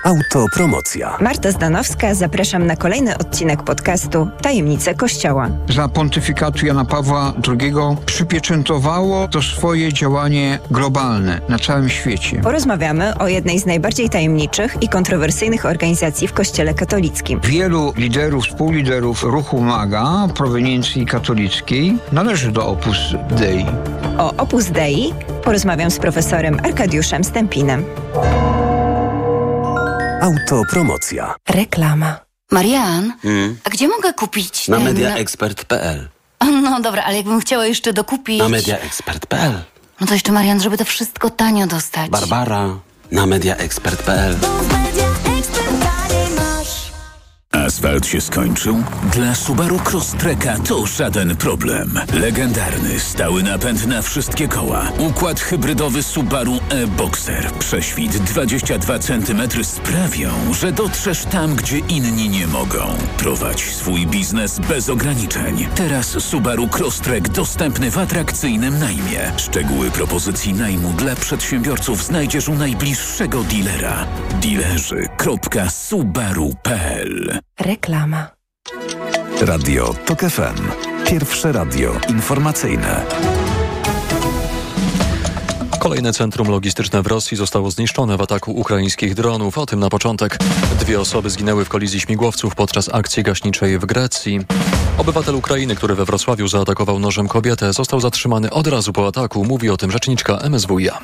Autopromocja. Marta Zdanowska, zapraszam na kolejny odcinek podcastu Tajemnice Kościoła. Za pontyfikatu Jana Pawła II przypieczętowało to swoje działanie globalne na całym świecie. Porozmawiamy o jednej z najbardziej tajemniczych i kontrowersyjnych organizacji w Kościele katolickim. Wielu liderów, współliderów ruchu MAGA proweniencji katolickiej należy do Opus Dei. O Opus Dei porozmawiam z profesorem Arkadiuszem Stępinem. Autopromocja. Reklama. Marian, a gdzie mogę kupić Na mediaexpert.pl. No dobra, ale jakbym chciała jeszcze dokupić... Na mediaexpert.pl. No to jeszcze, Marian, żeby to wszystko tanio dostać. Barbara, na mediaexpert.pl. Asfalt się skończył? Dla Subaru Crosstreka to żaden problem. Legendarny, stały napęd na wszystkie koła. Układ hybrydowy Subaru e-Boxer. Prześwit 22 cm sprawią, że dotrzesz tam, gdzie inni nie mogą. Prowadź swój biznes bez ograniczeń. Teraz Subaru Crosstrek dostępny w atrakcyjnym najmie. Szczegóły propozycji najmu dla przedsiębiorców znajdziesz u najbliższego dealera. Dealerzy.subaru.pl. Reklama. Radio TOK FM. Pierwsze radio informacyjne. Kolejne centrum logistyczne w Rosji zostało zniszczone w ataku ukraińskich dronów. O tym na początek. 2 osoby zginęły w kolizji śmigłowców podczas akcji gaśniczej w Grecji. Obywatel Ukrainy, który we Wrocławiu zaatakował nożem kobietę, został zatrzymany od razu po ataku. Mówi o tym rzeczniczka MSWiA.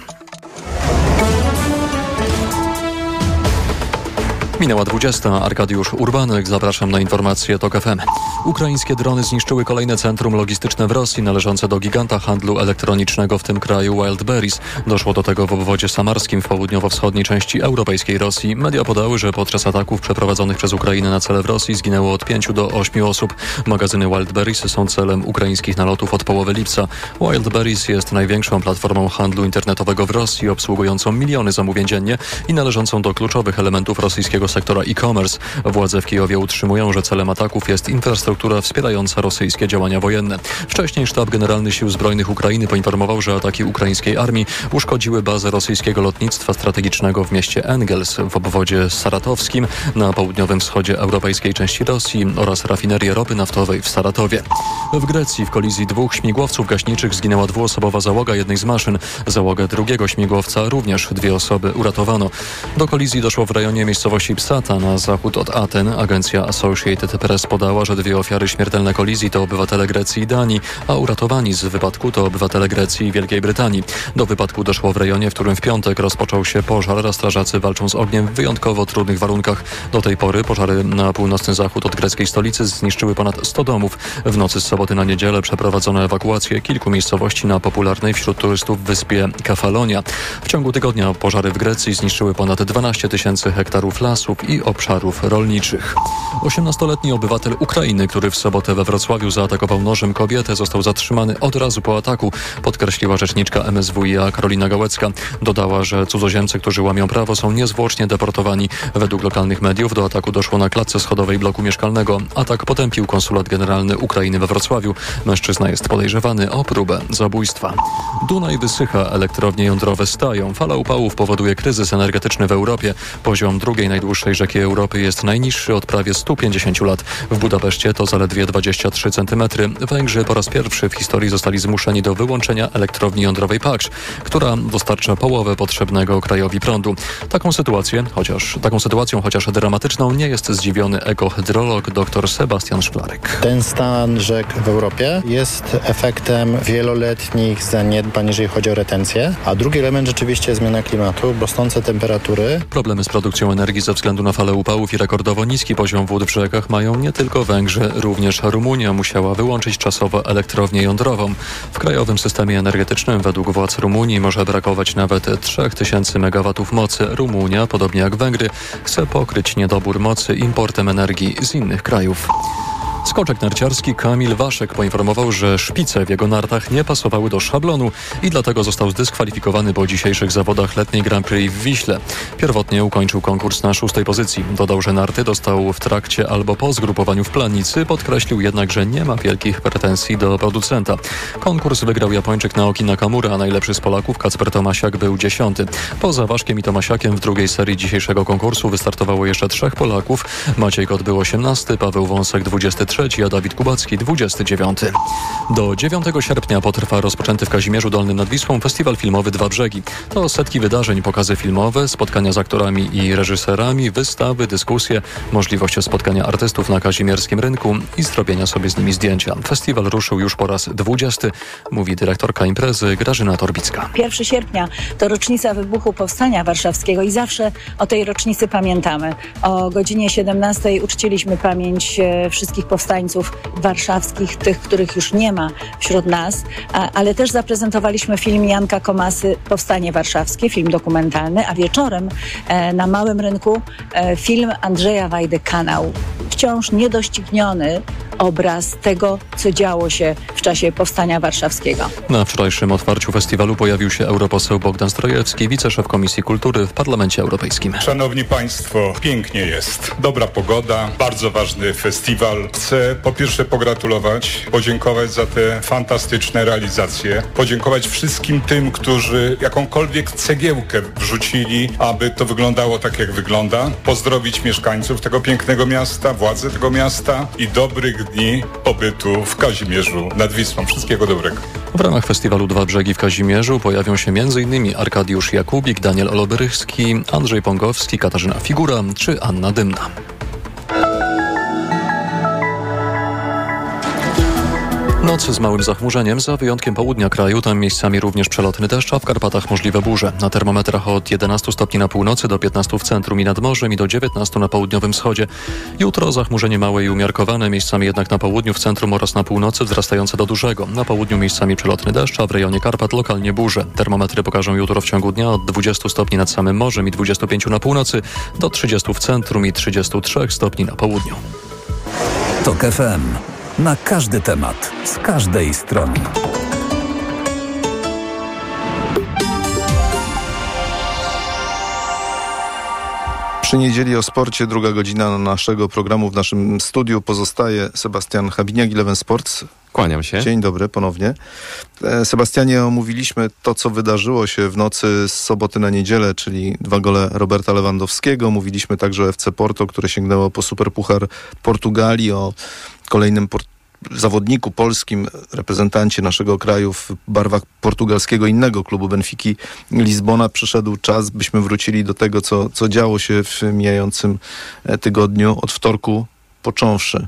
Minęła 20. Arkadiusz Urbanek. Zapraszam na informacje TOK FM. Ukraińskie drony zniszczyły kolejne centrum logistyczne w Rosji należące do giganta handlu elektronicznego w tym kraju Wildberries. Doszło do tego w obwodzie samarskim w południowo-wschodniej części europejskiej Rosji. Media podały, że podczas ataków przeprowadzonych przez Ukrainę na cele w Rosji zginęło od 5 do 8 osób. Magazyny Wildberries są celem ukraińskich nalotów od połowy lipca. Wildberries jest największą platformą handlu internetowego w Rosji, obsługującą miliony zamówień dziennie i należącą do kluczowych elementów rosyjskiego sektora e-commerce. Władze w Kijowie utrzymują, że celem ataków jest infrastruktura wspierająca rosyjskie działania wojenne. Wcześniej Sztab Generalny Sił Zbrojnych Ukrainy poinformował, że ataki ukraińskiej armii uszkodziły bazę rosyjskiego lotnictwa strategicznego w mieście Engels w obwodzie saratowskim na południowym wschodzie europejskiej części Rosji oraz rafinerię ropy naftowej w Saratowie. W Grecji w kolizji 2 śmigłowców gaśniczych zginęła 2-osobowa załoga jednej z maszyn. Załogę drugiego śmigłowca również 2 osoby uratowano. Do kolizji doszło w rejonie miejscowości Psata na zachód od Aten. Agencja Associated Press podała, że 2 ofiary śmiertelnej kolizji to obywatele Grecji i Danii, a uratowani z wypadku to obywatele Grecji i Wielkiej Brytanii. Do wypadku doszło w rejonie, w którym w piątek rozpoczął się pożar, a strażacy walczą z ogniem w wyjątkowo trudnych warunkach. Do tej pory pożary na północny zachód od greckiej stolicy zniszczyły ponad 100 domów. W nocy z soboty na niedzielę przeprowadzono ewakuację kilku miejscowości na popularnej wśród turystów wyspie Kefalonia. W ciągu tygodnia pożary w Grecji zniszczyły ponad 12 000 hektarów lasów i obszarów rolniczych. 18-letni obywatel Ukrainy, który w sobotę we Wrocławiu zaatakował nożem kobietę, został zatrzymany od razu po ataku, podkreśliła rzeczniczka MSWiA Karolina Gałecka. Dodała, że cudzoziemcy, którzy łamią prawo, są niezwłocznie deportowani. Według lokalnych mediów do ataku doszło na klatce schodowej bloku mieszkalnego. Atak potępił konsulat generalny Ukrainy we Wrocławiu. Mężczyzna jest podejrzewany o próbę zabójstwa. Dunaj wysycha, elektrownie jądrowe stają. Fala upałów powoduje kryzys energetyczny w Europie. Poziom drugiej najdłuższej rzeki Europy jest najniższy od prawie 150 lat. W Budapeszcie to zaledwie 23 cm. Węgrzy po raz pierwszy w historii zostali zmuszeni do wyłączenia elektrowni jądrowej Paksz, która dostarcza połowę potrzebnego krajowi prądu. Taką sytuacją, chociaż dramatyczną, nie jest zdziwiony ekohydrolog dr Sebastian Szklarek. Ten stan rzek w Europie jest efektem wieloletnich zaniedbań, jeżeli chodzi o retencję, a drugi element rzeczywiście zmiana klimatu, rosnące temperatury. Problemy z produkcją energii ze względu na falę upałów i rekordowo niski poziom wód w rzekach mają nie tylko Węgrzy, również Rumunia musiała wyłączyć czasowo elektrownię jądrową. W krajowym systemie energetycznym według władz Rumunii może brakować nawet 3000 MW mocy. Rumunia, podobnie jak Węgry, chce pokryć niedobór mocy importem energii z innych krajów. Skoczek narciarski Kamil Waszek poinformował, że szpice w jego nartach nie pasowały do szablonu i dlatego został zdyskwalifikowany po dzisiejszych zawodach letniej Grand Prix w Wiśle. Pierwotnie ukończył konkurs na 6. pozycji. Dodał, że narty dostał w trakcie albo po zgrupowaniu w Planicy. Podkreślił jednak, że nie ma wielkich pretensji do producenta. Konkurs wygrał Japończyk Naoki Nakamura, a najlepszy z Polaków Kacper Tomasiak był 10. Poza Waszkiem i Tomasiakiem w drugiej serii dzisiejszego konkursu wystartowało jeszcze 3 Polaków. Maciej Kot był 18, Paweł Wąsek 23, a Dawid Kubacki 29. Do 9 sierpnia potrwa rozpoczęty w Kazimierzu Dolnym nad Wisłą festiwal filmowy Dwa Brzegi. To setki wydarzeń, pokazy filmowe, spotkania z aktorami i reżyserami, wystawy, dyskusje, możliwość spotkania artystów na kazimierskim rynku i zrobienia sobie z nimi zdjęcia. Festiwal ruszył już po raz 20, mówi dyrektorka imprezy Grażyna Torbicka. 1 sierpnia to rocznica wybuchu Powstania Warszawskiego i zawsze o tej rocznicy pamiętamy. O godzinie 17 uczciliśmy pamięć wszystkich powstańców warszawskich, tych, których już nie ma wśród nas, ale też zaprezentowaliśmy film Janka Komasy Powstanie Warszawskie, film dokumentalny, a wieczorem na Małym Rynku film Andrzeja Wajdy Kanał. Wciąż niedościgniony obraz tego, co działo się w czasie Powstania Warszawskiego. Na wczorajszym otwarciu festiwalu pojawił się europoseł Bogdan Strojewski, wiceszef Komisji Kultury w Parlamencie Europejskim. Szanowni Państwo, pięknie jest. Dobra pogoda, bardzo ważny festiwal. Chcę po pierwsze pogratulować, podziękować za te fantastyczne realizacje, podziękować wszystkim tym, którzy jakąkolwiek cegiełkę wrzucili, aby to wyglądało tak, jak wygląda. Pozdrowić mieszkańców tego pięknego miasta, władze tego miasta i dobrych dni pobytu w Kazimierzu nad Wisłą. Wszystkiego dobrego. W ramach festiwalu Dwa Brzegi w Kazimierzu pojawią się m.in. Arkadiusz Jakubik, Daniel Olobrychski, Andrzej Pongowski, Katarzyna Figura czy Anna Dymna. Noc z małym zachmurzeniem, za wyjątkiem południa kraju, tam miejscami również przelotny deszcz, a w Karpatach możliwe burze. Na termometrach od 11 stopni na północy do 15 w centrum i nad morzem i do 19 na południowym wschodzie. Jutro zachmurzenie małe i umiarkowane, miejscami jednak na południu, w centrum oraz na północy wzrastające do dużego. Na południu miejscami przelotny deszcz, a w rejonie Karpat lokalnie burze. Termometry pokażą jutro w ciągu dnia od 20 stopni nad samym morzem i 25 na północy do 30 w centrum i 33 stopni na południu. TOK FM. Na każdy temat, z każdej strony. Przy niedzieli o sporcie, druga godzina naszego programu. W naszym studiu pozostaje Sebastian Habiniak, Eleven Sports. Kłaniam się. Dzień dobry ponownie. Sebastianie, omówiliśmy to, co wydarzyło się w nocy z soboty na niedzielę, czyli 2 gole Roberta Lewandowskiego. Mówiliśmy także o FC Porto, które sięgnęło po Superpuchar Portugalii, o kolejnym zawodniku polskim, reprezentancie naszego kraju w barwach portugalskiego innego klubu Benfiki Lizbona. Przyszedł czas, byśmy wrócili do tego, co działo się w mijającym tygodniu, od wtorku począwszy.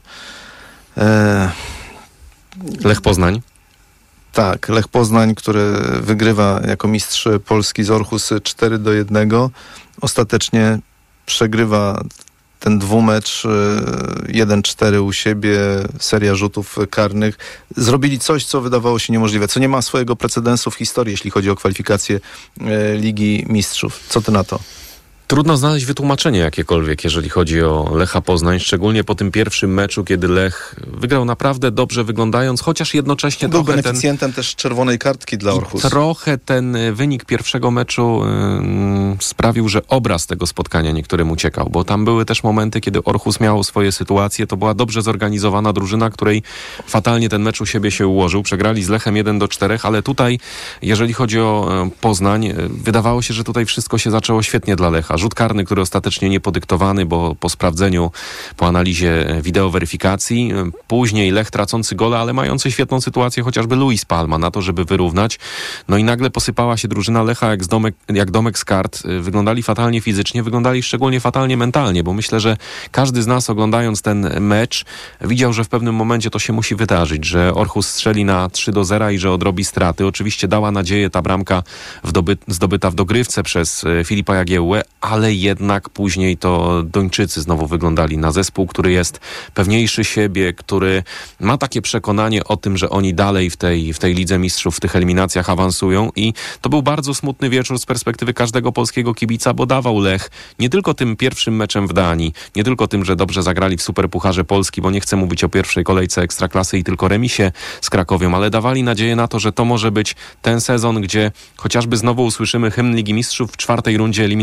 Lech Poznań. Tak, Lech Poznań, który wygrywa jako mistrz Polski z Orhus 4-1. Ostatecznie przegrywa ten dwumecz 1-4 u siebie, seria rzutów karnych. Zrobili coś, co wydawało się niemożliwe, co nie ma swojego precedensu w historii, jeśli chodzi o kwalifikację Ligi Mistrzów. Co ty na to? Trudno znaleźć wytłumaczenie jakiekolwiek, jeżeli chodzi o Lecha Poznań, szczególnie po tym pierwszym meczu, kiedy Lech wygrał naprawdę dobrze wyglądając, chociaż jednocześnie był beneficjentem też czerwonej kartki dla Orhus. Trochę ten wynik pierwszego meczu sprawił, że obraz tego spotkania niektórym uciekał, bo tam były też momenty, kiedy Orhus miało swoje sytuacje. To była dobrze zorganizowana drużyna, której fatalnie ten mecz u siebie się ułożył. Przegrali z Lechem 1-4, ale tutaj, jeżeli chodzi o Poznań, wydawało się, że tutaj wszystko się zaczęło świetnie dla Lecha. Rzut karny, który ostatecznie nie podyktowany, bo po sprawdzeniu, po analizie wideoweryfikacji, później Lech tracący gola, ale mający świetną sytuację chociażby Luis Palma na to, żeby wyrównać. No i nagle posypała się drużyna Lecha jak domek z kart. Wyglądali fatalnie fizycznie, wyglądali szczególnie fatalnie mentalnie, bo myślę, że każdy z nas, oglądając ten mecz, widział, że w pewnym momencie to się musi wydarzyć, że Orhus strzeli na 3-0 i że odrobi straty. Oczywiście dała nadzieję ta bramka zdobyta w dogrywce przez Filipa Jagiełłę, ale jednak później to Duńczycy znowu wyglądali na zespół, który jest pewniejszy siebie, który ma takie przekonanie o tym, że oni dalej w tej Lidze Mistrzów, w tych eliminacjach awansują i to był bardzo smutny wieczór z perspektywy każdego polskiego kibica, bo dawał Lech nie tylko tym pierwszym meczem w Danii, nie tylko tym, że dobrze zagrali w Superpucharze Polski, bo nie chcę mówić o pierwszej kolejce Ekstraklasy i tylko remisie z Krakowią, ale dawali nadzieję na to, że to może być ten sezon, gdzie chociażby znowu usłyszymy hymn Ligi Mistrzów w 4. rundzie eliminacyjnej.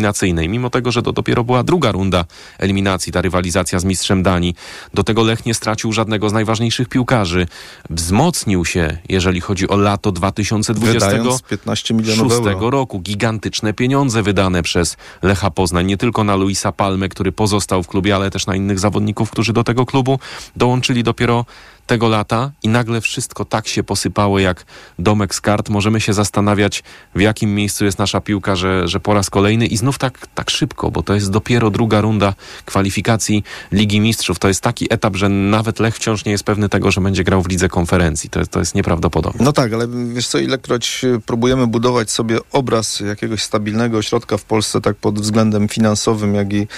mimo tego, że to dopiero była druga runda eliminacji, ta rywalizacja z mistrzem Danii. Do tego Lech nie stracił żadnego z najważniejszych piłkarzy. Wzmocnił się, jeżeli chodzi o lato 2026 15 milionów euro. roku. Gigantyczne pieniądze wydane przez Lecha Poznań, nie tylko na Luisa Palmę, który pozostał w klubie, ale też na innych zawodników, którzy do tego klubu dołączyli dopiero tego lata i nagle wszystko tak się posypało jak domek z kart. Możemy się zastanawiać, w jakim miejscu jest nasza piłka, że po raz kolejny i znów tak szybko, bo to jest dopiero druga runda kwalifikacji Ligi Mistrzów. To jest taki etap, że nawet Lech wciąż nie jest pewny tego, że będzie grał w Lidze Konferencji. To jest nieprawdopodobne. No tak, ale wiesz co, ilekroć próbujemy budować sobie obraz jakiegoś stabilnego ośrodka w Polsce, tak pod względem finansowym, jak i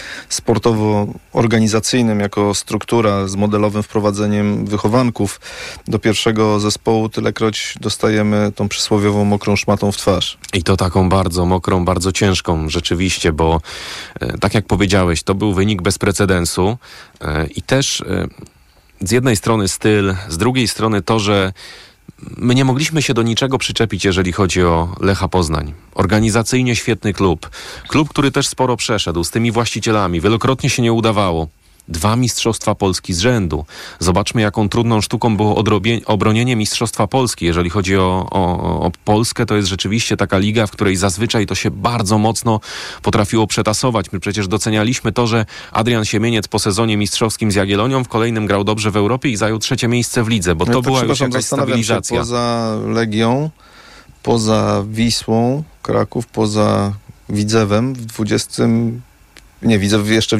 sportowo-organizacyjnym, jako struktura z modelowym wprowadzeniem wychowanków do pierwszego zespołu, tylekroć dostajemy tą przysłowiową mokrą szmatą w twarz. I to taką bardzo mokrą, bardzo ciężką rzeczywiście, bo tak jak powiedziałeś, to był wynik bez precedensu i też z jednej strony styl, z drugiej strony to, że my nie mogliśmy się do niczego przyczepić, jeżeli chodzi o Lecha Poznań. Organizacyjnie świetny klub. Klub, który też sporo przeszedł z tymi właścicielami. Wielokrotnie się nie udawało. 2 mistrzostwa Polski z rzędu. Zobaczmy, jaką trudną sztuką było obronienie mistrzostwa Polski. Jeżeli chodzi o Polskę, to jest rzeczywiście taka liga, w której zazwyczaj to się bardzo mocno potrafiło przetasować. My przecież docenialiśmy to, że Adrian Siemieniec po sezonie mistrzowskim z Jagiellonią w kolejnym grał dobrze w Europie i zajął 3. miejsce w lidze, bo to była już jakaś stabilizacja. Poza Legią, poza Wisłą, Kraków, poza Widzewem w 20... Nie, widzę jeszcze w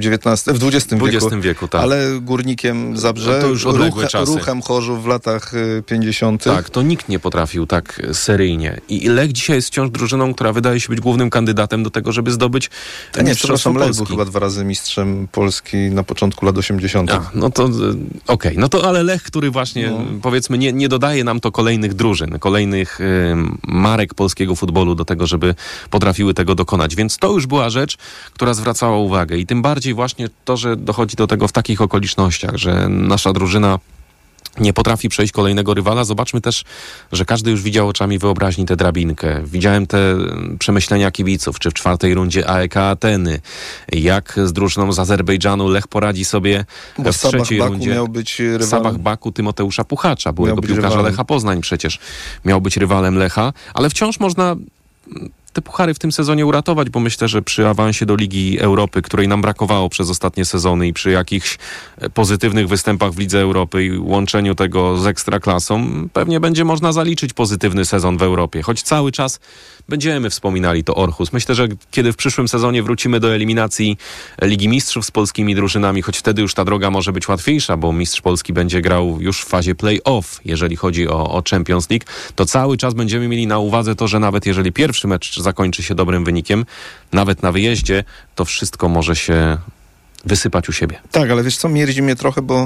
XX wieku, tak. Ale Górnikiem Zabrze, to już odległe czasy. Ruchem Chorzów w latach 50. Tak, to nikt nie potrafił tak seryjnie. I Lech dzisiaj jest wciąż drużyną, która wydaje się być głównym kandydatem do tego, żeby zdobyć mistrzostwo Polski. Lech był chyba 2 razy mistrzem Polski na początku lat 80. No to okej. No to ale Lech, który właśnie powiedzmy nie dodaje nam to kolejnych drużyn, kolejnych marek polskiego futbolu do tego, żeby potrafiły tego dokonać. Więc to już była rzecz, która zwracała uwagę. I tym bardziej właśnie to, że dochodzi do tego w takich okolicznościach, że nasza drużyna nie potrafi przejść kolejnego rywala. Zobaczmy też, że każdy już widział oczami wyobraźni tę drabinkę. Widziałem te przemyślenia kibiców, czy w 4. rundzie AEK Ateny, jak z drużyną z Azerbejdżanu Lech poradzi sobie w 3. rundzie. Miał być rywalem. Sabah Baku Tymoteusza Puchacza, byłego piłkarza Lecha Poznań przecież miał być rywalem Lecha, ale wciąż można te puchary w tym sezonie uratować, bo myślę, że przy awansie do Ligi Europy, której nam brakowało przez ostatnie sezony i przy jakichś pozytywnych występach w Lidze Europy i łączeniu tego z Ekstraklasą, pewnie będzie można zaliczyć pozytywny sezon w Europie. Choć cały czas będziemy wspominali to Orhus. Myślę, że kiedy w przyszłym sezonie wrócimy do eliminacji Ligi Mistrzów z polskimi drużynami, choć wtedy już ta droga może być łatwiejsza, bo mistrz Polski będzie grał już w fazie play-off, jeżeli chodzi o Champions League, to cały czas będziemy mieli na uwadze to, że nawet jeżeli pierwszy mecz zakończy się dobrym wynikiem, nawet na wyjeździe, to wszystko może się wysypać u siebie. Tak, ale wiesz co, mierzi mnie trochę, bo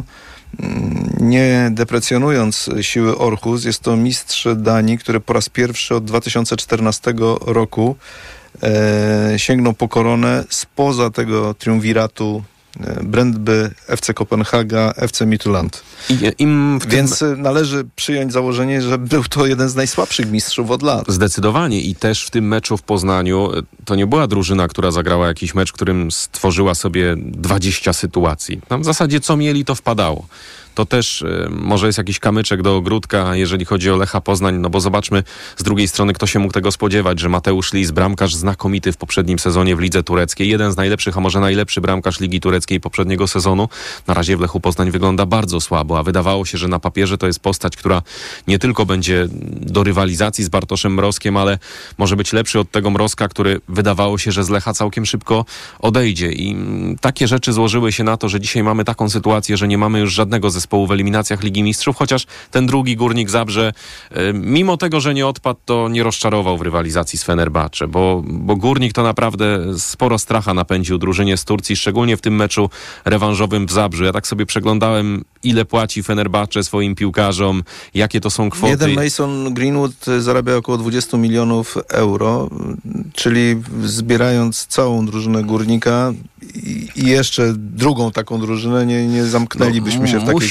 nie deprecjonując siły Orhus, jest to mistrz Danii, który po raz pierwszy od 2014 roku sięgnął po koronę spoza tego triumviratu Brøndby, FC Kopenhaga, FC Midtjylland. Więc należy przyjąć założenie, że był to jeden z najsłabszych mistrzów od lat. Zdecydowanie i też w tym meczu w Poznaniu to nie była drużyna, która zagrała jakiś mecz, którym stworzyła sobie 20 sytuacji. Tam w zasadzie co mieli, to wpadało. To też może jest jakiś kamyczek do ogródka, jeżeli chodzi o Lecha Poznań, no bo zobaczmy z drugiej strony, kto się mógł tego spodziewać, że Mateusz Lis, bramkarz znakomity w poprzednim sezonie w Lidze Tureckiej, jeden z najlepszych, a może najlepszy bramkarz Ligi Tureckiej poprzedniego sezonu, na razie w Lechu Poznań wygląda bardzo słabo, a wydawało się, że na papierze to jest postać, która nie tylko będzie do rywalizacji z Bartoszem Mrozkiem, ale może być lepszy od tego Mrozka, który wydawało się, że z Lecha całkiem szybko odejdzie i takie rzeczy złożyły się na to, że dzisiaj mamy taką sytuację, że nie mamy już żadnego zespołu w eliminacjach Ligi Mistrzów, chociaż ten drugi Górnik Zabrze, mimo tego, że nie odpadł, to nie rozczarował w rywalizacji z Fenerbahce, bo Górnik to naprawdę sporo stracha napędził drużynie z Turcji, szczególnie w tym meczu rewanżowym w Zabrzu. Ja tak sobie przeglądałem, ile płaci Fenerbahce swoim piłkarzom, jakie to są kwoty. Jeden Mason Greenwood zarabia około 20 milionów euro, czyli zbierając całą drużynę Górnika i jeszcze drugą taką drużynę, nie zamknęlibyśmy się w takiej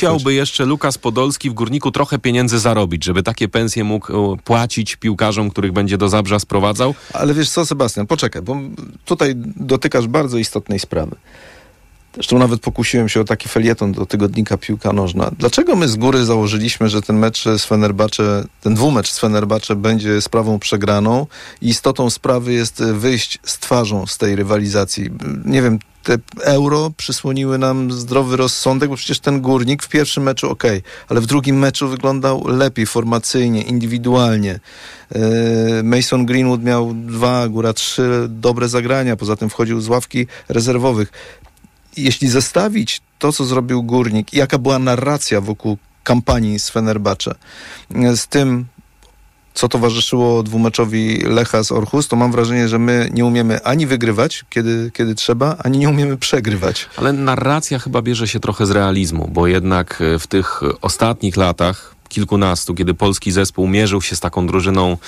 musiałby jeszcze Lukas Podolski w Górniku trochę pieniędzy zarobić, żeby takie pensje mógł płacić piłkarzom, których będzie do Zabrza sprowadzał. Ale wiesz co, Sebastian, poczekaj, bo tutaj dotykasz bardzo istotnej sprawy. Zresztą nawet pokusiłem się o taki felieton do tygodnika Piłka Nożna. Dlaczego my z góry założyliśmy, że ten mecz z Fenerbahce, ten dwumecz z Fenerbahce będzie sprawą przegraną i istotą sprawy jest wyjść z twarzą z tej rywalizacji? Nie wiem, te Euro przysłoniły nam zdrowy rozsądek, bo przecież ten Górnik w pierwszym meczu okej, ale w drugim meczu wyglądał lepiej formacyjnie, indywidualnie. Mason Greenwood miał 2, góra 3 dobre zagrania, poza tym wchodził z ławki rezerwowych. Jeśli zestawić to, co zrobił Górnik i jaka była narracja wokół kampanii z Fenerbahce z tym, co towarzyszyło dwumeczowi Lecha z Orhus, to mam wrażenie, że my nie umiemy ani wygrywać, kiedy trzeba, ani nie umiemy przegrywać. Ale narracja chyba bierze się trochę z realizmu, bo jednak w tych ostatnich latach, kilkunastu, kiedy polski zespół mierzył się z taką drużyną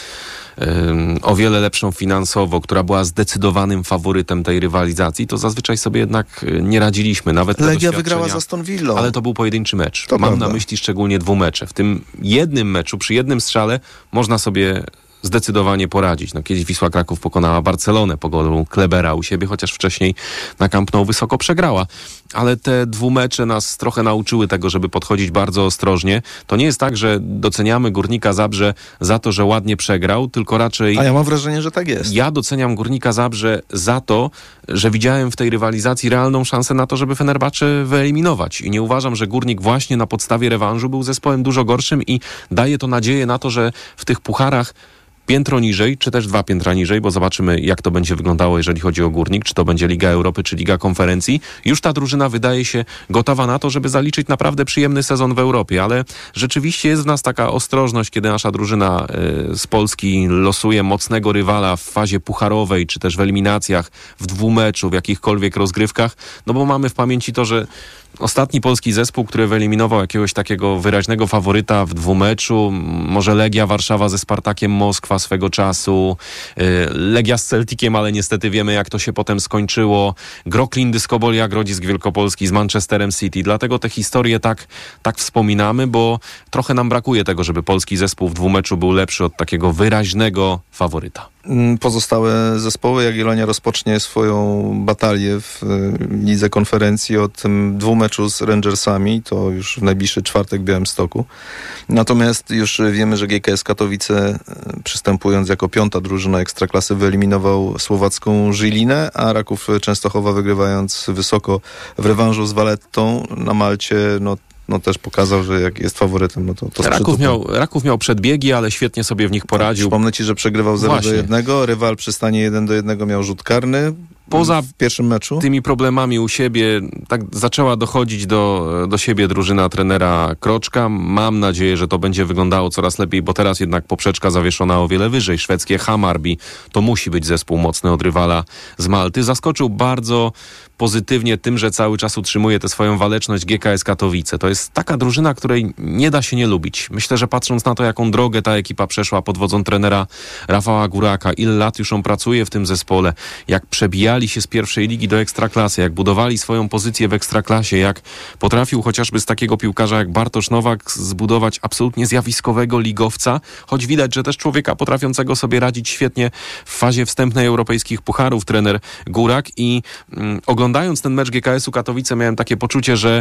o wiele lepszą finansowo, która była zdecydowanym faworytem tej rywalizacji, to zazwyczaj sobie jednak nie radziliśmy. Nawet Legia wygrała z Aston Villą. Ale to był pojedynczy mecz. To Mam prawda. na myśli szczególnie dwumecze. W tym jednym meczu, przy jednym strzale można sobie zdecydowanie poradzić. No, kiedyś Wisła Kraków pokonała Barcelonę po golu Klebera u siebie, chociaż wcześniej na Camp Nou wysoko przegrała. Ale te dwumecze nas trochę nauczyły tego, żeby podchodzić bardzo ostrożnie. To nie jest tak, że doceniamy Górnika Zabrze za to, że ładnie przegrał, tylko raczej... A ja mam wrażenie, że tak jest. Ja doceniam Górnika Zabrze za to, że widziałem w tej rywalizacji realną szansę na to, żeby Fenerbahce wyeliminować. I nie uważam, że Górnik właśnie na podstawie rewanżu był zespołem dużo gorszym i daje to nadzieję na to, że w tych pucharach piętro niżej, czy też 2 piętra niżej, bo zobaczymy, jak to będzie wyglądało, jeżeli chodzi o Górnik, czy to będzie Liga Europy, czy Liga Konferencji. Już ta drużyna wydaje się gotowa na to, żeby zaliczyć naprawdę przyjemny sezon w Europie, ale rzeczywiście jest w nas taka ostrożność, kiedy nasza drużyna z Polski losuje mocnego rywala w fazie pucharowej, czy też w eliminacjach, w dwumeczu, w jakichkolwiek rozgrywkach, no bo mamy w pamięci to, że ostatni polski zespół, który wyeliminował jakiegoś takiego wyraźnego faworyta w dwumeczu, może Legia Warszawa ze Spartakiem Moskwa swego czasu, Legia z Celticiem, ale niestety wiemy, jak to się potem skończyło, Groklin Dyskobolia Grodzisk Wielkopolski z Manchesterem City. Dlatego te historie tak wspominamy, bo trochę nam brakuje tego, żeby polski zespół w dwumeczu był lepszy od takiego wyraźnego faworyta. Pozostałe zespoły, Jagiellonia rozpocznie swoją batalię w Lidze Konferencji od tym dwumeczu z Rangersami, to już w najbliższy czwartek w Białymstoku. Natomiast już wiemy, że GKS Katowice, przystępując jako 5. drużyna Ekstraklasy, wyeliminował słowacką Żylinę, a Raków Częstochowa, wygrywając wysoko w rewanżu z Valettą na Malcie, no też pokazał, że jak jest faworytem, no to Raków miał przedbiegi, ale świetnie sobie w nich poradził. Przypomnę ci, że przegrywał 0-1, rywal przy stanie 1-1 miał rzut karny. Poza w pierwszym meczu tymi problemami u siebie tak zaczęła dochodzić do siebie drużyna trenera Kroczka. Mam nadzieję, że to będzie wyglądało coraz lepiej, bo teraz jednak poprzeczka zawieszona o wiele wyżej. Szwedzkie Hammarby to musi być zespół mocny od rywala z Malty. Zaskoczył bardzo pozytywnie tym, że cały czas utrzymuje tę swoją waleczność GKS Katowice. To jest taka drużyna, której nie da się nie lubić. Myślę, że patrząc na to, jaką drogę ta ekipa przeszła pod wodzą trenera Rafała Góraka, ile lat już on pracuje w tym zespole, jak przebijali się z pierwszej ligi do Ekstraklasy, jak budowali swoją pozycję w Ekstraklasie, jak potrafił chociażby z takiego piłkarza jak Bartosz Nowak zbudować absolutnie zjawiskowego ligowca, choć widać, że też człowieka potrafiącego sobie radzić świetnie w fazie wstępnej europejskich pucharów trener Górak i oglądając ten mecz GKS-u Katowice miałem takie poczucie, że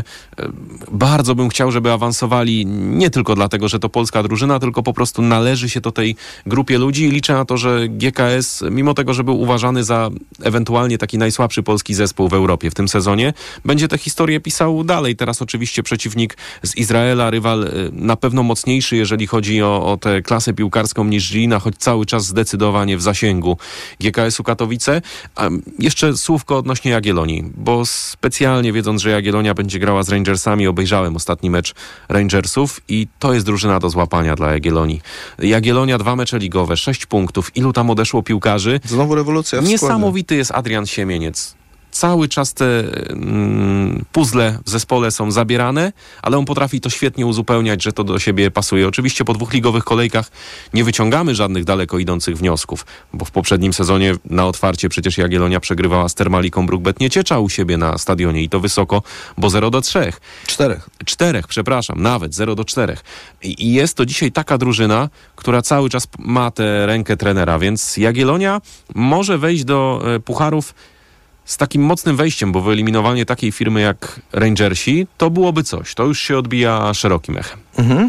bardzo bym chciał, żeby awansowali nie tylko dlatego, że to polska drużyna, tylko po prostu należy się do tej grupie ludzi i liczę na to, że GKS, mimo tego, że był uważany za ewentualnie taki najsłabszy polski zespół w Europie w tym sezonie, będzie tę historię pisał dalej. Teraz oczywiście przeciwnik z Izraela, rywal na pewno mocniejszy, jeżeli chodzi o tę klasę piłkarską niż Żilina, choć cały czas zdecydowanie w zasięgu GKS-u Katowice. A jeszcze słówko odnośnie Jagiellonii, bo specjalnie wiedząc, że Jagiellonia będzie grała z Rangersami, obejrzałem ostatni mecz Rangersów i to jest drużyna do złapania dla Jagiellonii. Jagiellonia 2 mecze ligowe, 6 punktów. Ilu tam odeszło piłkarzy? Znowu rewolucja w składzie. Niesamowity jest Adrian Siemieniec. Cały czas te puzzle w zespole są zabierane, ale on potrafi to świetnie uzupełniać, że to do siebie pasuje. Oczywiście po 2 ligowych kolejkach nie wyciągamy żadnych daleko idących wniosków, bo w poprzednim sezonie na otwarcie przecież Jagiellonia przegrywała z Termaliką Bruk-Bet Nieciecza u siebie na stadionie i to wysoko, bo 0-3. 4, przepraszam, nawet 0-4. I jest to dzisiaj taka drużyna, która cały czas ma tę rękę trenera, więc Jagiellonia może wejść do pucharów z takim mocnym wejściem, bo wyeliminowanie takiej firmy jak Rangersi to byłoby coś. To już się odbija szerokim echem.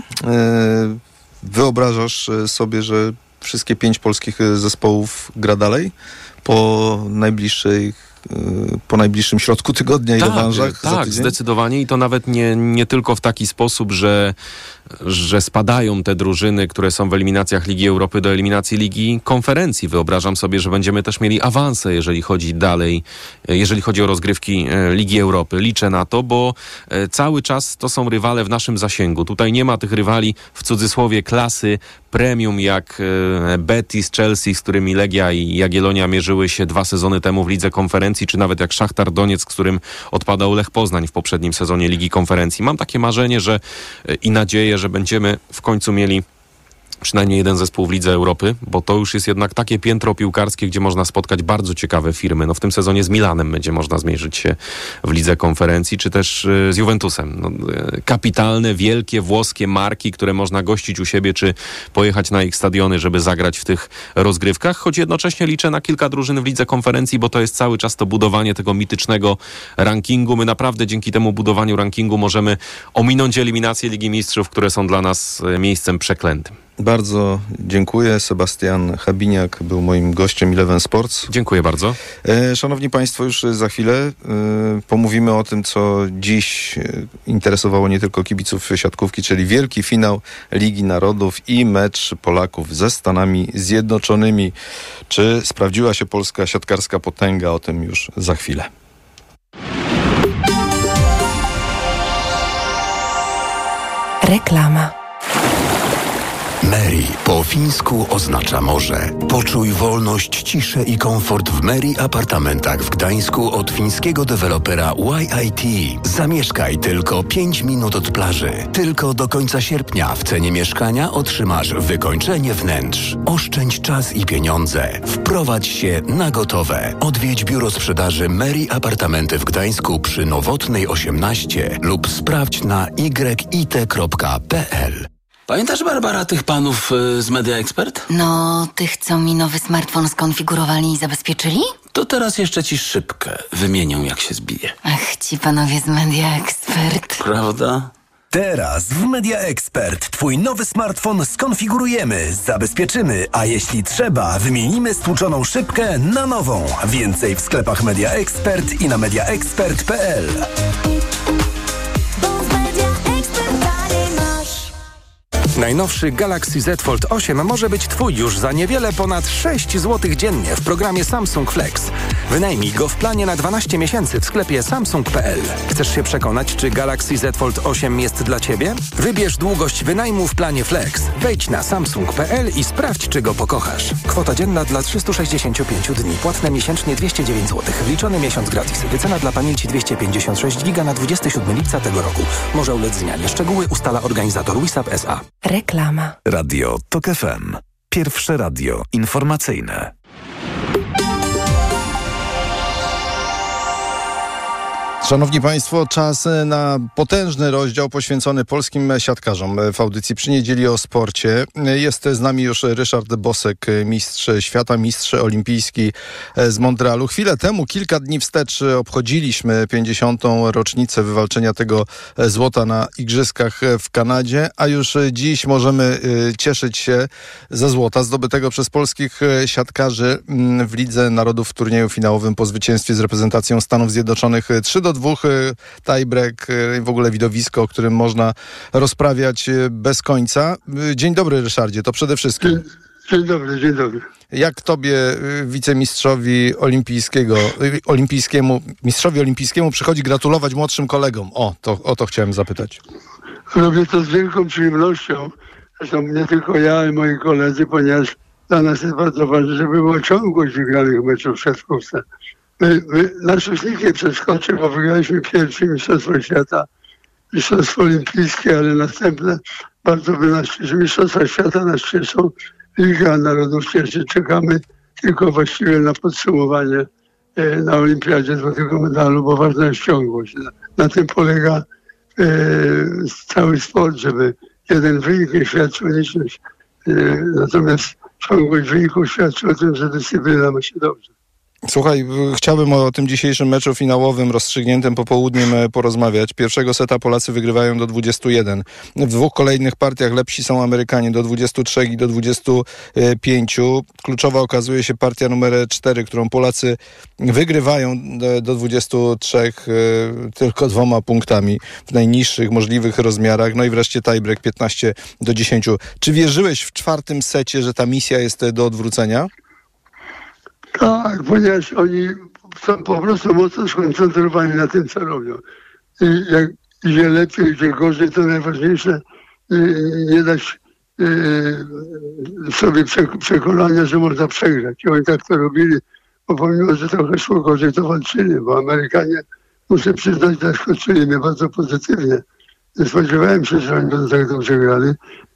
Wyobrażasz sobie, że wszystkie 5 polskich zespołów gra dalej po najbliższym środku tygodnia i rewanżach? Tak, zdecydowanie i to nawet nie tylko w taki sposób, że spadają te drużyny, które są w eliminacjach Ligi Europy do eliminacji Ligi Konferencji. Wyobrażam sobie, że będziemy też mieli awanse, jeżeli chodzi o rozgrywki Ligi Europy. Liczę na to, bo cały czas to są rywale w naszym zasięgu. Tutaj nie ma tych rywali w cudzysłowie klasy premium jak Betis, Chelsea, z którymi Legia i Jagiellonia mierzyły się 2 sezony temu w Lidze Konferencji, czy nawet jak Szachtar Donieck, z którym odpadał Lech Poznań w poprzednim sezonie Ligi Konferencji. Mam takie marzenie, i nadzieję, że będziemy w końcu mieli przynajmniej jeden zespół w Lidze Europy, bo to już jest jednak takie piętro piłkarskie, gdzie można spotkać bardzo ciekawe firmy. No w tym sezonie z Milanem będzie można zmierzyć się w Lidze Konferencji, czy też z Juventusem. Kapitalne, wielkie włoskie marki, które można gościć u siebie, czy pojechać na ich stadiony, żeby zagrać w tych rozgrywkach, choć jednocześnie liczę na kilka drużyn w Lidze Konferencji, bo to jest cały czas to budowanie tego mitycznego rankingu. My naprawdę dzięki temu budowaniu rankingu możemy ominąć eliminacje Ligi Mistrzów, które są dla nas miejscem przeklętym. Bardzo dziękuję. Sebastian Habiniak był moim gościem Eleven Sports. Dziękuję bardzo. Szanowni Państwo, już za chwilę pomówimy o tym, co dziś interesowało nie tylko kibiców siatkówki, czyli wielki finał Ligi Narodów i mecz Polaków ze Stanami Zjednoczonymi. Czy sprawdziła się polska siatkarska potęga? O tym już za chwilę. Reklama. Meri po fińsku oznacza morze. Poczuj wolność, ciszę i komfort w Meri apartamentach w Gdańsku od fińskiego dewelopera YIT. Zamieszkaj tylko 5 minut od plaży. Tylko do końca sierpnia w cenie mieszkania otrzymasz wykończenie wnętrz. Oszczędź czas i pieniądze. Wprowadź się na gotowe. Odwiedź biuro sprzedaży Meri Apartamenty w Gdańsku przy Nowotnej 18 lub sprawdź na yit.pl. Pamiętasz, Barbara, tych panów z Media Expert? No, tych, co mi nowy smartfon skonfigurowali i zabezpieczyli? To teraz jeszcze ci szybkę wymienią, jak się zbije. Ach, ci panowie z Media Expert. Prawda? Teraz w Media Expert twój nowy smartfon skonfigurujemy, zabezpieczymy, a jeśli trzeba, wymienimy stłuczoną szybkę na nową. Więcej w sklepach Media Expert i na mediaexpert.pl. Najnowszy Galaxy Z Fold 8 może być Twój już za niewiele ponad 6 zł dziennie w programie Samsung Flex. Wynajmij go w planie na 12 miesięcy w sklepie samsung.pl. Chcesz się przekonać, czy Galaxy Z Fold 8 jest dla Ciebie? Wybierz długość wynajmu w planie Flex. Wejdź na samsung.pl i sprawdź, czy go pokochasz. Kwota dzienna dla 365 dni. Płatne miesięcznie 209 zł. Wliczony miesiąc gratis. Wycena dla pamięci 256 GB na 27 lipca tego roku. Może ulec zmianie. Szczegóły ustala organizator WISAP S.A. Reklama. Radio TOK FM. Pierwsze radio informacyjne. Szanowni Państwo, czas na potężny rozdział poświęcony polskim siatkarzom w audycji Przy Niedzieli o sporcie. Jest z nami już Ryszard Bosek, mistrz świata, mistrz olimpijski z Montrealu. Chwilę temu, kilka dni wstecz, obchodziliśmy 50. rocznicę wywalczenia tego złota na Igrzyskach w Kanadzie, a już dziś możemy cieszyć się ze złota zdobytego przez polskich siatkarzy w Lidze Narodów w turnieju finałowym po zwycięstwie z reprezentacją Stanów Zjednoczonych 3-2, tiebreak, w ogóle widowisko, o którym można rozprawiać bez końca. Dzień dobry, Ryszardzie, to przede wszystkim. Dzień dobry, dzień dobry. Jak tobie, wicemistrzowi mistrzowi olimpijskiemu przychodzi gratulować młodszym kolegom? O to chciałem zapytać. Robię to z wielką przyjemnością. Zresztą nie tylko ja i moi koledzy, ponieważ dla nas jest bardzo ważne, żeby była ciągłość wygranych meczów w siatkówce. Nasz już nikt nie przeskoczy, bo wygraliśmy pierwsze Mistrzostwo Świata, Mistrzostwo Olimpijskie, ale następne bardzo by nas cieszy. Mistrzostwa Świata nas cieszą, Liga Narodów cieszy. Czekamy tylko właściwie na podsumowanie na Olimpiadzie złotego medalu, bo ważna jest ciągłość. Na tym polega cały sport, żeby jeden wynik nie świadczył o niczym. Natomiast ciągłość wyników świadczy o tym, że dyscyplina ma się dobrze. Słuchaj, chciałbym o tym dzisiejszym meczu finałowym rozstrzygniętym popołudniem porozmawiać. Pierwszego seta Polacy wygrywają do 21. W dwóch kolejnych partiach lepsi są Amerykanie do 23 i do 25. Kluczowa okazuje się partia numer 4, którą Polacy wygrywają do 23 tylko 2 punktami w najniższych możliwych rozmiarach. No i wreszcie tiebreak 15-10. Czy wierzyłeś w czwartym secie, że ta misja jest do odwrócenia? Tak, ponieważ oni są po prostu mocno skoncentrowani na tym, co robią. I jak idzie lepiej, idzie gorzej, to najważniejsze nie dać sobie przekonania, że można przegrać. I oni tak to robili, bo pomimo, że trochę szło gorzej, to walczyli, bo Amerykanie, muszę przyznać, zaskoczyli mnie bardzo pozytywnie. Nie spodziewałem się, że oni będą tak dobrze grali,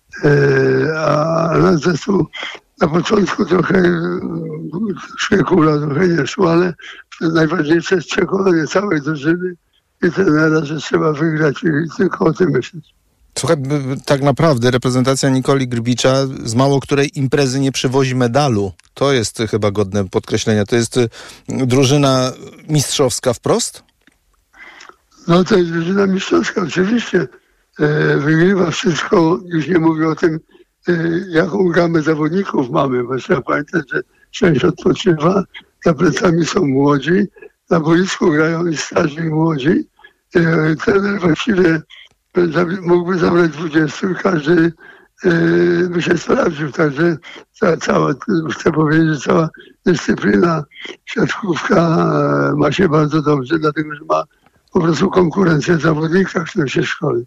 a nas zresztą na początku trochę szykula, trochę nie szło, ale najważniejsze jest przekonanie całej drużyny i trenera, że trzeba wygrać i tylko o tym myśleć. Słuchaj, tak naprawdę reprezentacja Nikoli Grbicza, z mało której imprezy nie przywozi medalu. To jest chyba godne podkreślenia. To jest drużyna mistrzowska wprost? No to jest drużyna mistrzowska, oczywiście. Wygrywa wszystko, już nie mówię o tym, jaką gamę zawodników mamy, bo trzeba pamiętać, że część odpoczywa, za plecami są młodzi, na boisku grają i starzy i młodzi. Trener właściwie mógłby zabrać 20 i każdy by się sprawdził. Także chcę powiedzieć, cała dyscyplina siatkówka ma się bardzo dobrze, dlatego że ma po prostu konkurencję w zawodnikach, którzy się szkoli.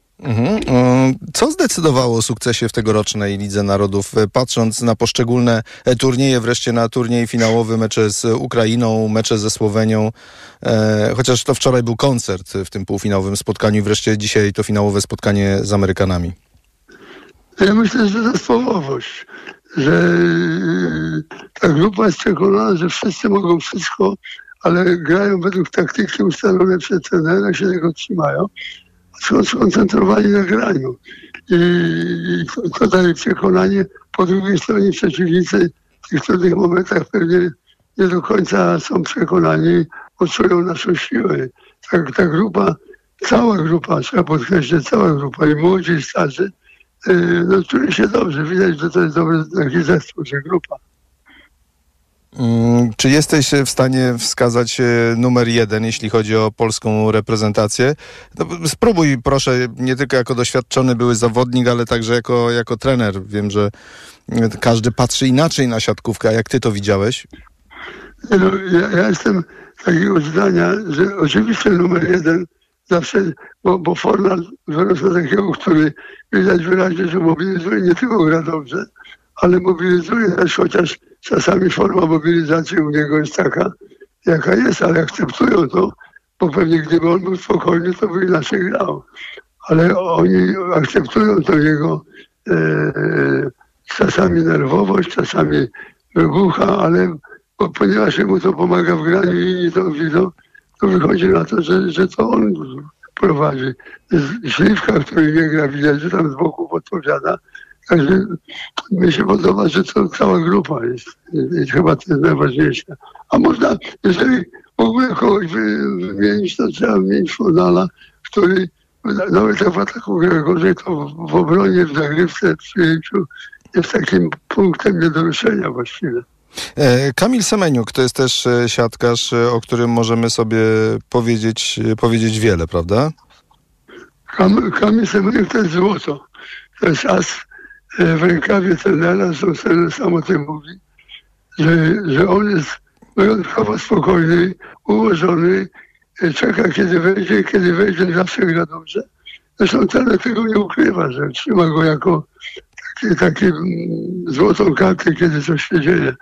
Co zdecydowało o sukcesie w tegorocznej Lidze Narodów? Patrząc na poszczególne turnieje, wreszcie na turniej finałowy, mecze z Ukrainą, mecze ze Słowenią, chociaż to wczoraj był koncert w tym półfinałowym spotkaniu i wreszcie dzisiaj to finałowe spotkanie z Amerykanami. Ja myślę, że zespołowość, że ta grupa jest przekonana, że wszyscy mogą wszystko, ale grają według taktyki ustalonej przez trenera, się tego trzymają. Są skoncentrowani na graniu. I to daje przekonanie. Po drugiej stronie przeciwnicy w tych trudnych momentach pewnie nie do końca są przekonani, odczują naszą siłę. Ta grupa, cała grupa, trzeba podkreślić, cała grupa, i młodzi, i starzy, no czuje się dobrze. Widać, że to jest dobry taki zespół, że grupa. Czy jesteś w stanie wskazać numer 1, jeśli chodzi o polską reprezentację? No, spróbuj proszę, nie tylko jako doświadczony były zawodnik, ale także jako trener. Wiem, że każdy patrzy inaczej na siatkówkę. A jak ty to widziałeś? No, ja jestem takiego zdania, że oczywiście numer 1 zawsze, bo Fornal wyrosł takiego, który widać wyraźnie, że mobilizuje, nie tylko gra dobrze, ale mobilizuje też, chociaż czasami forma mobilizacji u niego jest taka, jaka jest, ale akceptują to, bo pewnie gdyby on był spokojny, to by inaczej grał. Ale oni akceptują to jego czasami nerwowość, czasami wybucha, ale ponieważ mu to pomaga w graniu i inni to widzą, to wychodzi na to, że to on prowadzi. Śliwka, który nie gra, widać, że tam z boku podpowiada. Także mi się podoba, że to cała grupa jest. I chyba to jest najważniejsze. A można, jeżeli w ogóle kogoś wymienić, to trzeba wymienić Fornala, który nawet jak w ataku gra gorzej, to w obronie, w zagrywce, w przyjęciu jest takim punktem niedoruszenia właściwie. Kamil Semeniuk to jest też siatkarz, o którym możemy sobie powiedzieć wiele, prawda? Kamil Semeniuk to jest złoto. To jest as w rękawie trenera, zresztą sam o tym mówi, że on jest wyjątkowo spokojny, ułożony, czeka kiedy wejdzie, zawsze gra dobrze. Zresztą trener tego nie ukrywa, że trzyma go jako taki złotą kartę, kiedy coś się dzieje.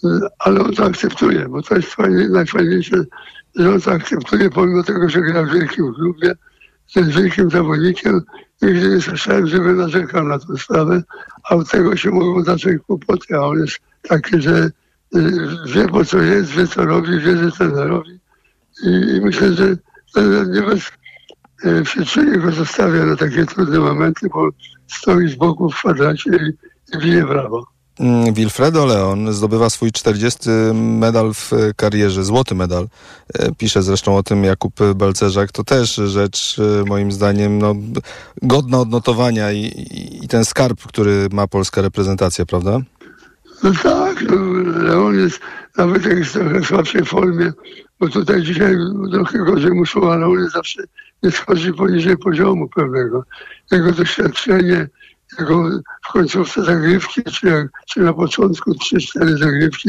ale on to akceptuje, bo to jest najfajniejsze, że on to akceptuje, pomimo tego, że gra w wielkim klubie, jest wielkim zawodnikiem. Nigdy nie słyszałem, żeby narzekał na tę sprawę, a od tego się mogą zacząć kłopoty, a on jest taki, że wie, po co jest, wie, co robi, wie, że trenerowi. I myślę, że nie bez przyczyny go zostawia na takie trudne momenty, bo stoi z boku w kwadracie i bije brawo. Wilfredo Leon zdobywa swój 40. medal w karierze, złoty medal. Pisze zresztą o tym Jakub Balcerzak. To też rzecz, moim zdaniem, godna odnotowania i ten skarb, który ma polska reprezentacja, prawda? No tak, Leon jest, nawet jak jest w trochę słabszej formie, bo tutaj dzisiaj trochę gorzej muszą, ale on jest zawsze nie schodzi poniżej poziomu pewnego. Jego doświadczenie, jego w końcówce zagrywki, czy na początku 3-4 zagrywki.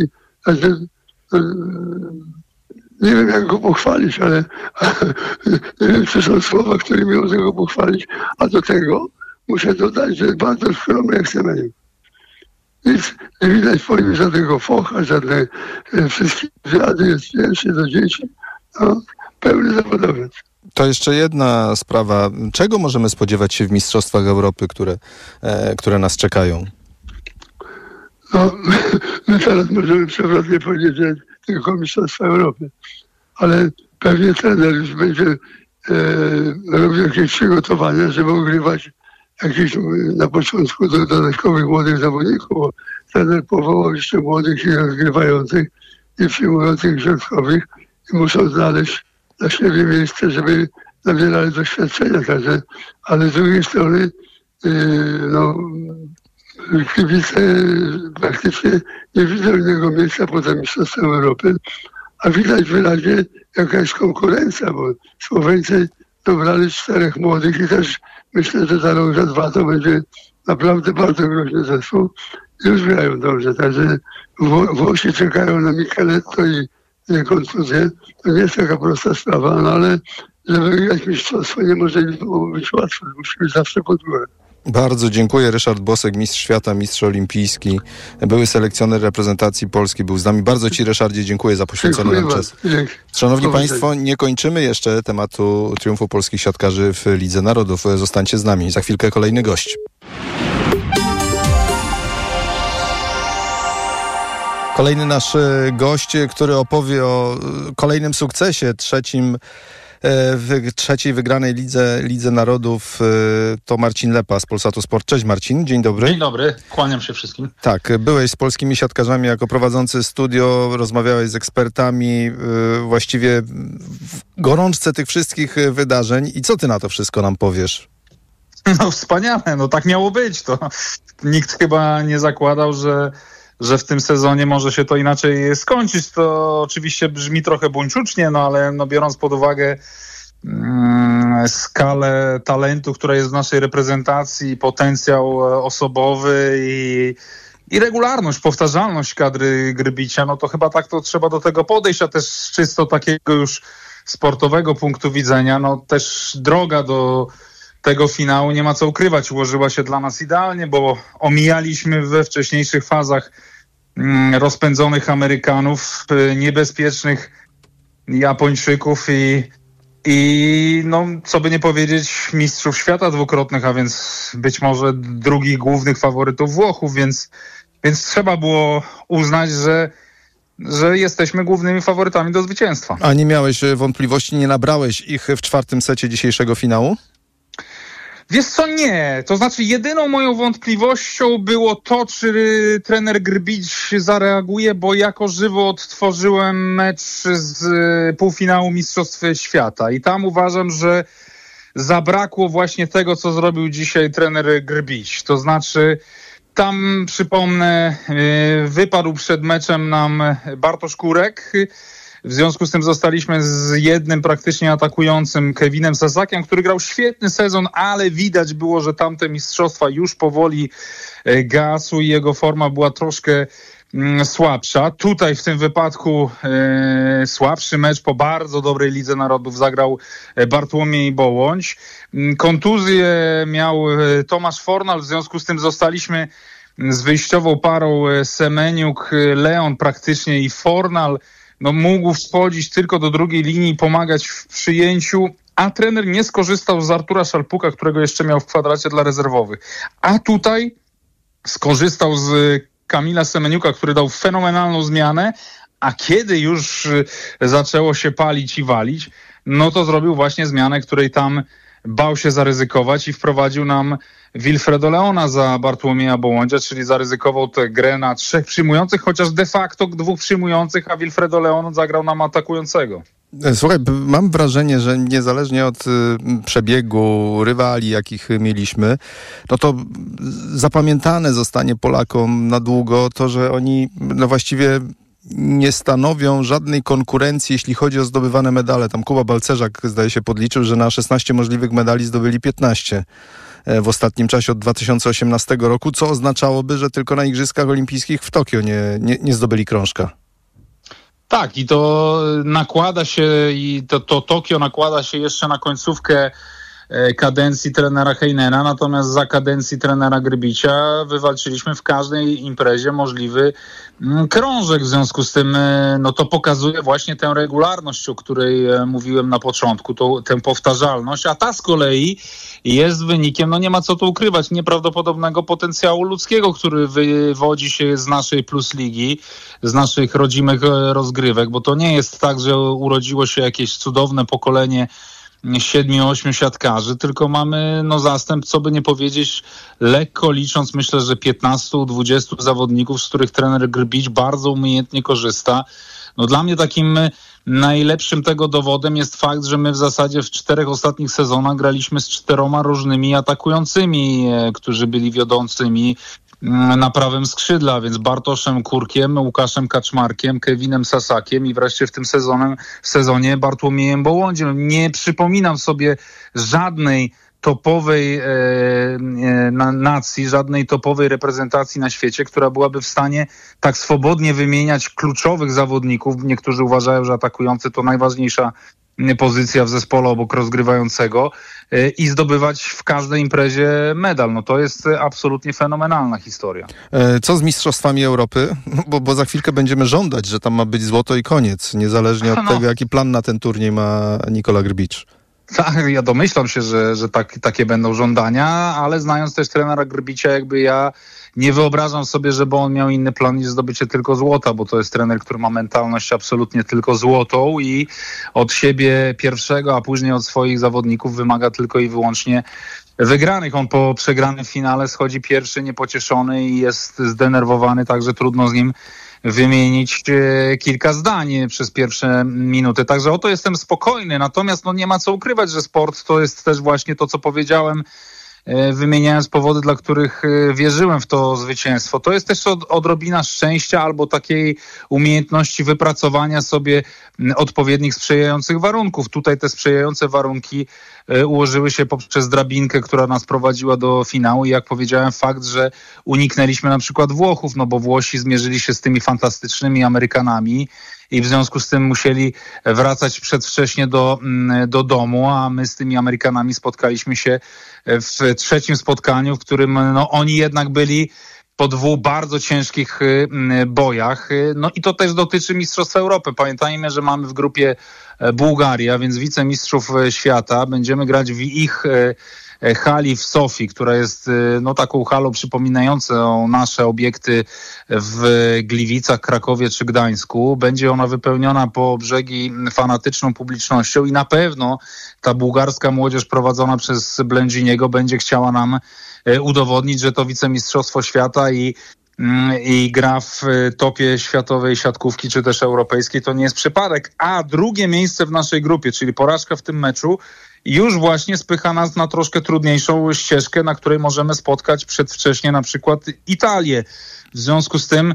Nie wiem, jak go pochwalić, ale nie wiem, czy są słowa, którymi można go pochwalić, a do tego muszę dodać, że jest bardzo skromny jak Semeniuk. Nic nie widać po nim żadnego focha, żadne wszystkie wywiady, jest pierwszy do dzieci. No, pełny zawodowiec. To jeszcze jedna sprawa. Czego możemy spodziewać się w Mistrzostwach Europy, które nas czekają? No, my teraz możemy przewrotnie powiedzieć, że tylko Mistrzostwa Europy. Ale pewnie trener już będzie robił jakieś przygotowania, żeby ogrywać jakichś na początku dodatkowych młodych zawodników, bo trener powołał jeszcze młodych i rozgrywających i przyjmujących środkowych i muszą znaleźć dla siebie miejsce, żeby nabierali doświadczenia. Także, ale z drugiej strony kibice praktycznie nie widzą innego miejsca poza Mistrzostwem Europy, a widać wyraźnie, jaka jest konkurencja, bo Słoweńcy dobrali 4 młodych i też myślę, że za rok, za 2 to będzie naprawdę bardzo groźny zespół. Już grają dobrze, także Włosi czekają na Micheletto i kontuzję. To nie jest taka prosta sprawa, no ale żeby wygrać mistrzostwo nie może być łatwo, musi być zawsze pod górę. Bardzo dziękuję. Ryszard Bosek, mistrz świata, mistrz olimpijski, były selekcjoner reprezentacji Polski, był z nami. Bardzo Ci, Ryszardzie, dziękuję za poświęcony nam czas. Szanowni Państwo, nie kończymy jeszcze tematu triumfu polskich siatkarzy w Lidze Narodów. Zostańcie z nami. Za chwilkę kolejny gość. Kolejny nasz gość, który opowie o kolejnym sukcesie, trzeciej wygranej Lidze Narodów, to Marcin Lepa z Polsatu Sport. Cześć Marcin, dzień dobry. Dzień dobry, kłaniam się wszystkim. Tak, byłeś z polskimi siatkarzami jako prowadzący studio, rozmawiałeś z ekspertami, właściwie w gorączce tych wszystkich wydarzeń. I co ty na to wszystko nam powiesz? No wspaniale, no tak miało być. To nikt chyba nie zakładał, że w tym sezonie może się to inaczej skończyć. To oczywiście brzmi trochę buńczucznie, no ale biorąc pod uwagę skalę talentu, która jest w naszej reprezentacji, potencjał osobowy i regularność, powtarzalność kadry Grbicia, no to chyba tak to trzeba do tego podejść, a też z czysto takiego już sportowego punktu widzenia, no też droga do tego finału, nie ma co ukrywać, ułożyła się dla nas idealnie, bo omijaliśmy we wcześniejszych fazach rozpędzonych Amerykanów, niebezpiecznych Japończyków i no, co by nie powiedzieć, mistrzów świata dwukrotnych, a więc być może drugich głównych faworytów Włochów, więc trzeba było uznać, że jesteśmy głównymi faworytami do zwycięstwa. A nie miałeś wątpliwości, nie nabrałeś ich w 4. secie dzisiejszego finału? Wiesz co, nie. To znaczy jedyną moją wątpliwością było to, czy trener Grbić zareaguje, bo jako żywo odtworzyłem mecz z półfinału Mistrzostw Świata i tam uważam, że zabrakło właśnie tego, co zrobił dzisiaj trener Grbić. To znaczy tam, przypomnę, wypadł przed meczem nam Bartosz Kurek. W związku z tym zostaliśmy z jednym praktycznie atakującym Kevinem Sasakiem, który grał świetny sezon, ale widać było, że tamte mistrzostwa już powoli gasły i jego forma była troszkę słabsza. Tutaj w tym wypadku słabszy mecz po bardzo dobrej Lidze Narodów zagrał Bartłomiej Bołądź. Kontuzję miał Tomasz Fornal, w związku z tym zostaliśmy z wyjściową parą Semeniuk, Leon praktycznie i Fornal, no mógł wchodzić tylko do drugiej linii i pomagać w przyjęciu, a trener nie skorzystał z Artura Szalpuka, którego jeszcze miał w kwadracie dla rezerwowych. A tutaj skorzystał z Kamila Semeniuka, który dał fenomenalną zmianę, a kiedy już zaczęło się palić i walić, no to zrobił właśnie zmianę, której tam bał się zaryzykować i wprowadził nam Wilfredo Leona za Bartłomieja Bołądzia, czyli zaryzykował tę grę na 3 przyjmujących, chociaż de facto 2 przyjmujących, a Wilfredo Leon zagrał nam atakującego. Słuchaj, mam wrażenie, że niezależnie od przebiegu rywali, jakich mieliśmy, no to zapamiętane zostanie Polakom na długo to, że oni no właściwie nie stanowią żadnej konkurencji, jeśli chodzi o zdobywane medale. Tam Kuba Balcerzak, zdaje się, podliczył, że na 16 możliwych medali zdobyli 15 w ostatnim czasie od 2018 roku, co oznaczałoby, że tylko na Igrzyskach Olimpijskich w Tokio nie zdobyli krążka. Tak, i to nakłada się, i to Tokio nakłada się jeszcze na końcówkę kadencji trenera Heinena, natomiast za kadencji trenera Grbicia wywalczyliśmy w każdej imprezie możliwy krążek. W związku z tym no to pokazuje właśnie tę regularność, o której mówiłem na początku, tę powtarzalność, a ta z kolei jest wynikiem, no nie ma co tu ukrywać, nieprawdopodobnego potencjału ludzkiego, który wywodzi się z naszej Plus Ligi, z naszych rodzimych rozgrywek, bo to nie jest tak, że urodziło się jakieś cudowne pokolenie 7-8 siatkarzy, tylko mamy zastęp, co by nie powiedzieć, lekko licząc, myślę, że 15-20 zawodników, z których trener Grbić bardzo umiejętnie korzysta. No dla mnie takim najlepszym tego dowodem jest fakt, że my w zasadzie w 4 ostatnich sezonach graliśmy z 4 różnymi atakującymi, którzy byli wiodącymi na prawym skrzydle, więc Bartoszem Kurkiem, Łukaszem Kaczmarkiem, Kevinem Sasakiem i wreszcie w tym sezonie Bartłomiejem Bołądziem. Nie przypominam sobie żadnej topowej nacji, żadnej topowej reprezentacji na świecie, która byłaby w stanie tak swobodnie wymieniać kluczowych zawodników. Niektórzy uważają, że atakujący to najważniejsza pozycja w zespole obok rozgrywającego i zdobywać w każdej imprezie medal. No to jest absolutnie fenomenalna historia. Co z Mistrzostwami Europy? Bo za chwilkę będziemy żądać, że tam ma być złoto i koniec, niezależnie od tego, jaki plan na ten turniej ma Nikola Grbić. Tak, ja domyślam się, że takie będą żądania, ale znając też trenera Grbicia, jakby ja nie wyobrażam sobie, żeby on miał inny plan niż zdobycie tylko złota, bo to jest trener, który ma mentalność absolutnie tylko złotą i od siebie pierwszego, a później od swoich zawodników wymaga tylko i wyłącznie wygranych. On po przegranym finale schodzi pierwszy, niepocieszony i jest zdenerwowany, także trudno z nim wymienić kilka zdań przez pierwsze minuty. Także o to jestem spokojny. Natomiast nie ma co ukrywać, że sport to jest też właśnie to, co powiedziałem, wymieniając powody, dla których wierzyłem w to zwycięstwo. To jest też odrobina szczęścia albo takiej umiejętności wypracowania sobie odpowiednich sprzyjających warunków. Tutaj te sprzyjające warunki ułożyły się poprzez drabinkę, która nas prowadziła do finału i jak powiedziałem, fakt, że uniknęliśmy na przykład Włochów, bo Włosi zmierzyli się z tymi fantastycznymi Amerykanami i w związku z tym musieli wracać przedwcześnie do domu, a my z tymi Amerykanami spotkaliśmy się w trzecim spotkaniu, w którym oni jednak byli po 2 bardzo ciężkich bojach. No i to też dotyczy Mistrzostw Europy. Pamiętajmy, że mamy w grupie Bułgarię, a więc wicemistrzów świata. Będziemy grać w ich hali w Sofii, która jest taką halą przypominającą nasze obiekty w Gliwicach, Krakowie czy Gdańsku. Będzie ona wypełniona po brzegi fanatyczną publicznością i na pewno ta bułgarska młodzież prowadzona przez Blędziniego będzie chciała nam udowodnić, że to wicemistrzostwo świata i gra w topie światowej siatkówki czy też europejskiej to nie jest przypadek. A drugie miejsce w naszej grupie, czyli porażka w tym meczu, już właśnie spycha nas na troszkę trudniejszą ścieżkę, na której możemy spotkać przedwcześnie na przykład Italię. W związku z tym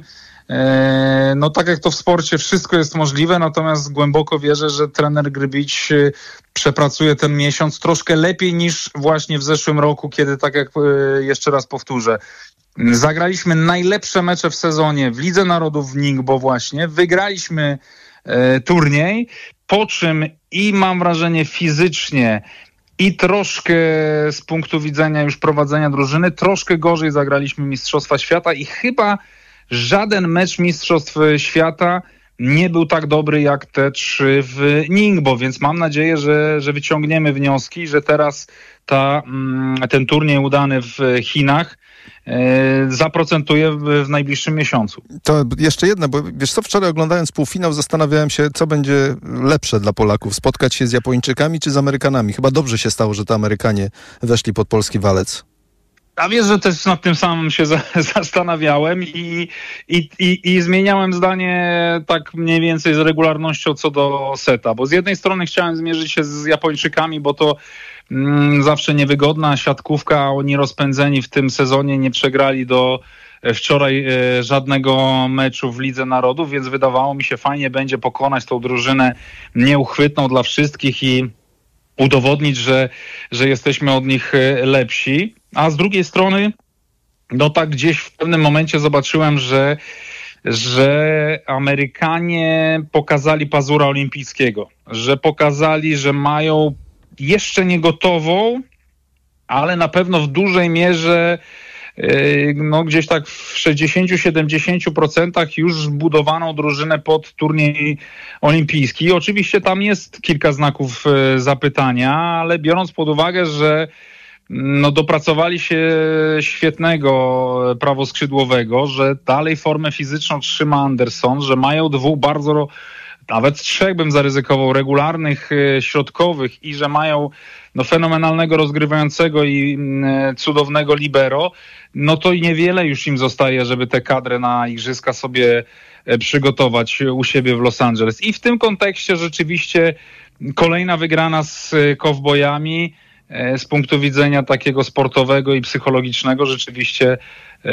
tak jak to w sporcie wszystko jest możliwe, natomiast głęboko wierzę, że trener Grbić przepracuje ten miesiąc troszkę lepiej niż właśnie w zeszłym roku, kiedy, tak jak jeszcze raz powtórzę, zagraliśmy najlepsze mecze w sezonie w Lidze Narodów w Ningbo właśnie, wygraliśmy turniej, po czym i mam wrażenie fizycznie i troszkę z punktu widzenia już prowadzenia drużyny, troszkę gorzej zagraliśmy Mistrzostwa Świata i chyba żaden mecz Mistrzostw Świata nie był tak dobry jak te 3 w Ningbo, więc mam nadzieję, że wyciągniemy wnioski, że teraz ten turniej udany w Chinach zaprocentuje w najbliższym miesiącu. To jeszcze jedno, bo wiesz co, wczoraj oglądając półfinał zastanawiałem się, co będzie lepsze dla Polaków, spotkać się z Japończykami czy z Amerykanami. Chyba dobrze się stało, że to Amerykanie weszli pod polski walec. A wiesz, że też nad tym samym się zastanawiałem i zmieniałem zdanie tak mniej więcej z regularnością co do seta, bo z jednej strony chciałem zmierzyć się z Japończykami, bo to zawsze niewygodna siatkówka, a oni rozpędzeni w tym sezonie nie przegrali do wczoraj żadnego meczu w Lidze Narodów, więc wydawało mi się fajnie będzie pokonać tą drużynę nieuchwytną dla wszystkich i udowodnić, że jesteśmy od nich lepsi. A z drugiej strony, no tak gdzieś w pewnym momencie zobaczyłem, że Amerykanie pokazali pazura olimpijskiego, że pokazali, że mają jeszcze nie gotową, ale na pewno w dużej mierze no gdzieś tak w 60-70% już budowaną drużynę pod turniej olimpijski. Oczywiście tam jest kilka znaków zapytania, ale biorąc pod uwagę, że no dopracowali się świetnego prawoskrzydłowego, że dalej formę fizyczną trzyma Anderson, że mają 2 bardzo, nawet 3 bym zaryzykował, regularnych środkowych i że mają no fenomenalnego rozgrywającego i cudownego libero, no to i niewiele już im zostaje, żeby tę kadrę na igrzyska sobie przygotować u siebie w Los Angeles. I w tym kontekście rzeczywiście kolejna wygrana z Kowbojami z punktu widzenia takiego sportowego i psychologicznego rzeczywiście